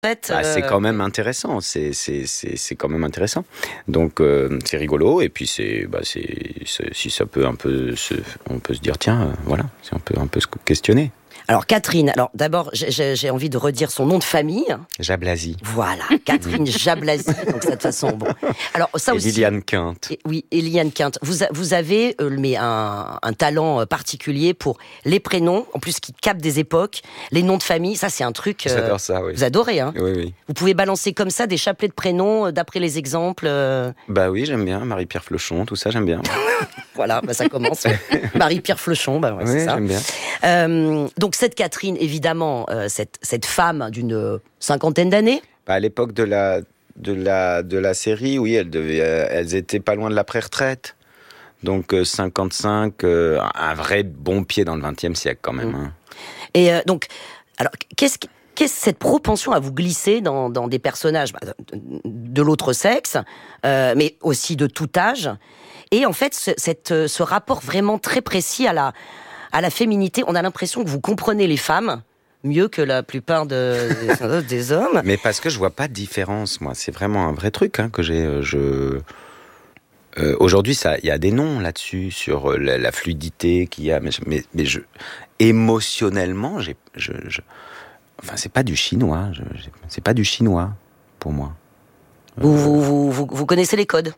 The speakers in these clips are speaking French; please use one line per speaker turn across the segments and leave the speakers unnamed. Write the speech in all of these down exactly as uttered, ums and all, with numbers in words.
fait,
bah,
euh...
c'est quand même intéressant. C'est, c'est, c'est, c'est quand même intéressant. Donc, euh, c'est rigolo. Et puis, c'est, bah, c'est, c'est, si ça peut un peu se, on peut se dire, tiens, euh, voilà, si on peut un peu se questionner.
Alors Catherine, alors d'abord j'ai, j'ai envie de redire son nom de famille.
Jablasi.
Voilà, Catherine Jablasi. Donc de toute façon, bon. Alors ça
et
aussi.
Liliane Quinte.
Et, oui, et Liliane Quinte. Vous, a, vous avez euh, mais un, un talent particulier pour les prénoms, en plus qui captent des époques, les noms de famille. Ça c'est un truc. Euh,
J'adore ça, oui.
Vous adorez, hein.
Oui, oui.
Vous pouvez balancer comme ça des chapelets de prénoms euh, d'après les exemples. Euh...
Bah oui, j'aime bien Marie-Pierre Flochon, tout ça, j'aime bien.
Voilà, bah ça commence. Ouais. Marie-Pierre Flochon, bah ouais,
oui,
c'est ça.
J'aime bien.
Euh, donc cette Catherine, évidemment, euh, cette, cette femme d'une cinquantaine d'années.
Bah, à l'époque de la, de la, de la série, oui, elles, devaient, euh, elles étaient pas loin de l'après-retraite. Donc euh, cinquante-cinq, euh, un vrai bon pied dans le vingtième siècle quand même. Hein.
Et euh, donc, alors, qu'est-ce que... Qu'est-ce cette propension à vous glisser dans, dans des personnages bah, de, de l'autre sexe, euh, mais aussi de tout âge, et en fait ce, cette, ce rapport vraiment très précis à la, à la féminité, on a l'impression que vous comprenez les femmes mieux que la plupart de, des, des hommes.
Mais parce que je vois pas de différence, moi, c'est vraiment un vrai truc hein, que j'ai. Je... Euh, aujourd'hui, ça, il y a des noms là-dessus sur la, la fluidité qu'il y a, mais, mais, mais je, émotionnellement, j'ai, je, je Enfin, c'est pas du chinois. Je, je, c'est pas du chinois pour moi.
Vous, euh... vous, vous, vous, vous connaissez les codes.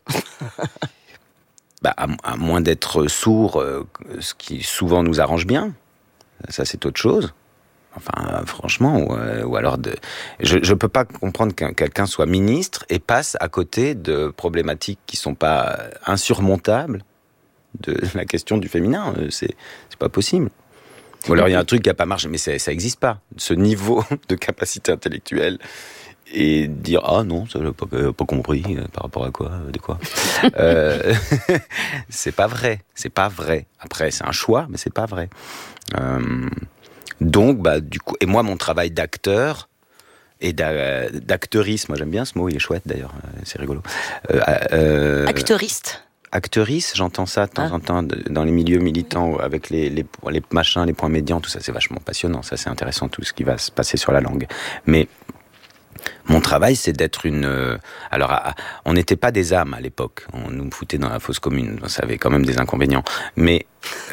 Bah, à, à moins d'être sourd, euh, ce qui souvent nous arrange bien. Ça, c'est autre chose. Enfin, euh, franchement, ou, euh, ou alors de. Je, je peux pas comprendre qu'un quelqu'un soit ministre et passe à côté de problématiques qui sont pas insurmontables de la question du féminin. C'est, c'est pas possible. Ou alors il y a un truc qui n'a pas marché, mais ça n'existe pas. Ce niveau de capacité intellectuelle et dire ah non, ça n'a pas, pas compris par rapport à quoi, de quoi. euh, c'est pas vrai, c'est pas vrai. Après c'est un choix, mais c'est pas vrai. Euh, donc bah du coup, et moi mon travail d'acteur et d'a, d'acteuriste, moi j'aime bien ce mot, il est chouette d'ailleurs, c'est rigolo. Euh, euh,
Acteuriste.
Acteuriste, j'entends ça de temps ah. en temps dans les milieux militants avec les, les, les machins, les points médians, tout ça, c'est vachement passionnant, ça c'est intéressant tout ce qui va se passer sur la langue. Mais mon travail, c'est d'être une... Alors, on n'était pas des âmes à l'époque, on nous foutait dans la fosse commune, ça avait quand même des inconvénients. Mais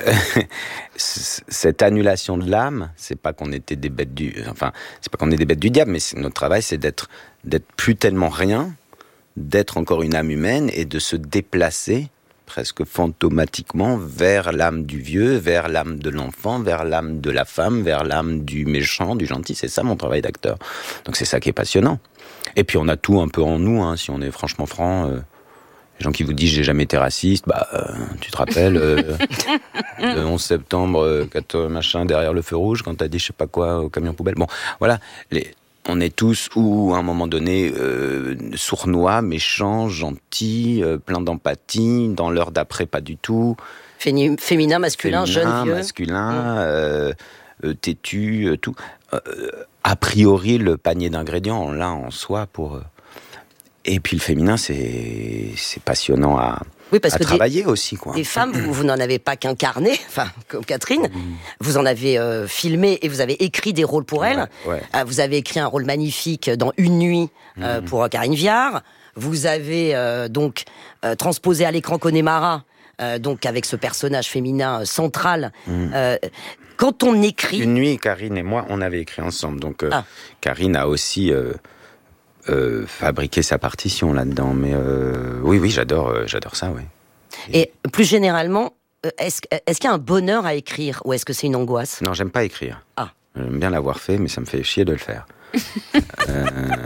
cette annulation de l'âme, c'est pas qu'on était des bêtes du... Enfin, c'est pas qu'on est des bêtes du diable, mais notre travail, c'est d'être, d'être plus tellement rien, d'être encore une âme humaine et de se déplacer presque fantomatiquement vers l'âme du vieux, vers l'âme de l'enfant, vers l'âme de la femme, vers l'âme du méchant, du gentil. C'est ça mon travail d'acteur. Donc c'est ça qui est passionnant. Et puis on a tout un peu en nous, hein, si on est franchement franc. Euh, les gens qui vous disent j'ai jamais été raciste, bah euh, tu te rappelles euh, le onze septembre, euh, quatre, machin derrière le feu rouge quand t'as dit je sais pas quoi au camion poubelle. Bon, voilà. Les On est tous, ou à un moment donné, euh, sournois, méchants, gentils, euh, pleins d'empathie, dans l'heure d'après, pas du tout.
Féminin, féminin masculin,
féminin,
jeune, vieux.
masculin, mmh. euh, euh, têtu, euh, tout. Euh, a priori, le panier d'ingrédients, on l'a en soi pour... Euh... Et puis le féminin, c'est, c'est passionnant à... Oui, parce à que travailler
des,
aussi, quoi.
Des femmes, vous, vous n'en avez pas qu'incarné, enfin, comme Catherine. Mmh. Vous en avez euh, filmé et vous avez écrit des rôles pour elle.
Ouais, ouais.
Euh, vous avez écrit un rôle magnifique dans Une nuit euh, mmh. pour Karine Viard. Vous avez euh, donc euh, transposé à l'écran Connemara, euh, donc avec ce personnage féminin central. Mmh. Euh, quand on écrit...
Une nuit, Karine et moi, on avait écrit ensemble. Donc, euh, ah. Karine a aussi... Euh, Euh, fabriquer sa partition là-dedans, mais euh, oui, oui, j'adore, euh, j'adore ça, oui.
Et, Et plus généralement, est-ce, est-ce qu'il y a un bonheur à écrire ou est-ce que c'est une angoisse ?
Non, j'aime pas écrire.
Ah.
J'aime bien l'avoir fait, mais ça me fait chier de le faire. euh,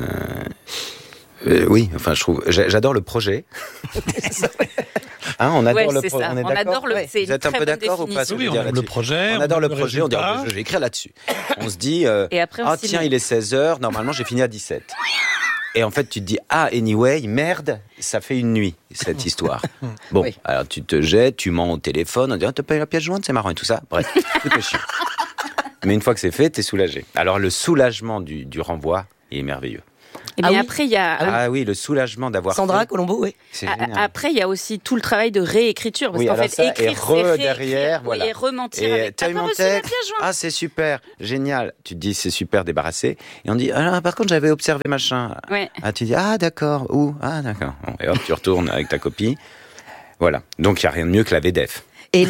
euh, oui, enfin, je trouve, j'adore le projet. Hein, on adore
ouais,
le
projet.
On est
on
d'accord.
adore le. C'est
Vous êtes un peu d'accord ou pas ?
Oui, on aime le projet.
On adore le projet. On dit, oh, je vais écrire là-dessus. On se dit, euh, et après, on ah tiens, il est seize heures. Normalement, j'ai fini à dix-sept. Et en fait, tu te dis, ah, anyway, merde, ça fait une nuit, cette histoire. Bon, oui. Alors tu te jettes, tu mens au téléphone, on dit, ah, t'as pas eu la pièce jointe, c'est marrant et tout ça. Bref, tout est chiant. Mais une fois que c'est fait, t'es soulagé. Alors le soulagement du, du renvoi, il est merveilleux.
Et
Ah
mais
oui
après, il y a...
Ah oui, le soulagement d'avoir
Sandra
fait.
Colombo, oui.
C'est
A-
génial.
Après, il y a aussi tout le travail de réécriture. Parce
Oui,
qu'en
alors
fait,
ça, et
écrire,
re
c'est réécrire,
derrière,
oui,
voilà.
et rementir
Et
avec.
t'as
T'as
eu
pas
mon
reçu la
texte.
pièce jointe.
Ah, c'est super, génial. Tu te dis, c'est super, débarrassé. Et on dit, ah, par contre, j'avais observé machin.
Ouais.
Ah, tu dis, ah, d'accord, où? Ah, d'accord. Bon, et hop, tu retournes avec ta copie. Voilà. Donc, il n'y a rien de mieux que la V D F.
Et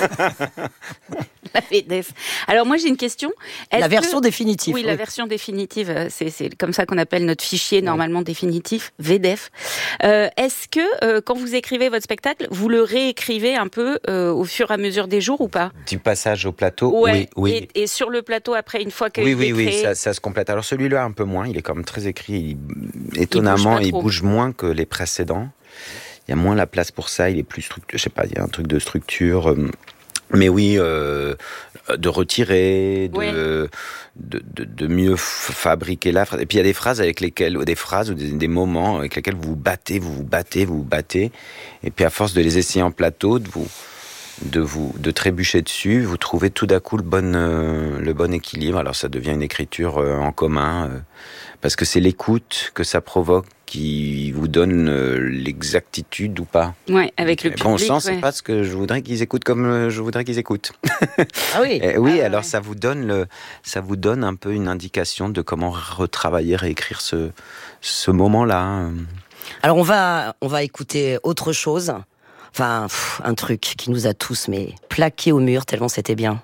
La V D F. Alors moi j'ai une question. Est-ce
la version
que...
définitive.
Oui, la version définitive, euh, c'est, c'est comme ça qu'on appelle notre fichier normalement définitif, V D F. Euh, est-ce que euh, quand vous écrivez votre spectacle, vous le réécrivez un peu euh, au fur et à mesure des jours ou pas?
Du passage au plateau,
Ouais.
oui, oui.
Et, et sur le plateau après, une fois que
Oui,
il
oui,
est
oui,
créé,
ça, ça se complète. Alors celui-là, un peu moins, il est quand même très écrit. Il-
Il
étonnamment,
bouge pas
il
trop.
bouge moins que les précédents. Il y a moins la place pour ça, il est plus structuré. Je sais pas, il y a un truc de structure. euh, Mais oui, euh, de retirer, de,
Ouais.
de, de, de mieux f- fabriquer la phrase. Et puis il y a des phrases avec lesquelles, ou des phrases ou des, des moments avec lesquels vous vous battez, vous vous battez, vous vous battez. Et puis à force de les essayer en plateau, de vous, de vous, de trébucher dessus, vous trouvez tout d'un coup le bon, euh, le bon équilibre. Alors ça devient une écriture euh, en commun, euh, parce que c'est l'écoute que ça provoque qui vous donne euh, l'exactitude ou pas.
ouais, avec le public.
Bon sang, c'est
ouais.
pas ce que je voudrais qu'ils écoutent comme euh, je voudrais qu'ils écoutent.
Ah oui.
Eh oui,
Ah ouais,
alors
ouais.
ça vous donne le, ça vous donne un peu une indication de comment retravailler, réécrire ce, ce moment-là.
Alors on va, on va écouter autre chose. Enfin, pff, un truc qui nous a tous mais plaqués au mur tellement c'était bien.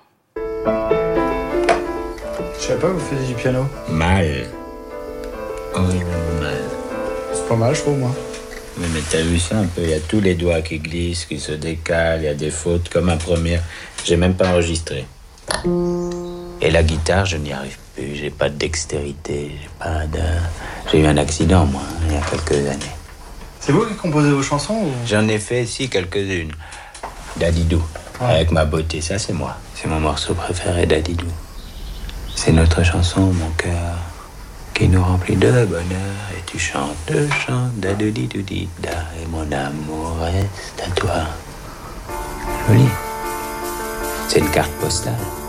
Je savais pas que vous faisiez du piano.
Mal. Horriblement mal.
C'est pas mal, je trouve, moi.
Oui, mais t'as vu ça un peu? Il y a tous les doigts qui glissent, qui se décalent, il y a des fautes, comme un premier. J'ai même pas enregistré. Et la guitare, je n'y arrive plus. J'ai pas de dextérité, j'ai pas de... J'ai eu un accident, moi, hein, il y a quelques années.
C'est vous qui composez vos chansons ou...
J'en ai fait, si, quelques-unes. Dadidou, avec ma beauté, ça c'est moi. C'est mon morceau préféré, Dadidou. C'est notre chanson, mon cœur, qui nous remplit de bonheur. Et tu chantes, chantes, dadoudidoudida, et mon amour reste à toi. Joli. C'est une carte postale.